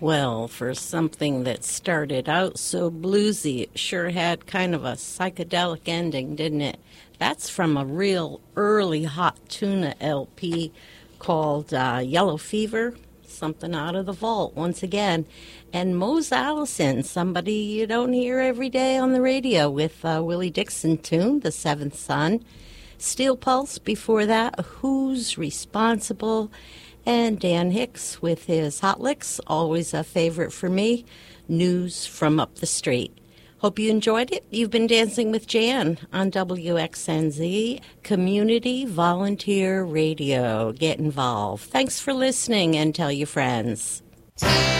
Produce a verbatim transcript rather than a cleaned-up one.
Well, for something that started out so bluesy, it sure had kind of a psychedelic ending, didn't it? That's from a real early Hot Tuna L P called uh, Yellow Fever, something out of the vault once again. And Mose Allison, somebody you don't hear every day on the radio, with uh, Willie Dixon tune, The Seventh Son. Steel Pulse before that, Who's Responsible? And Dan Hicks with his Hot Licks, always a favorite for me, News from Up the Street. Hope you enjoyed it. You've been dancing with Jan on W X N Z, Community Volunteer Radio. Get involved. Thanks for listening and tell your friends.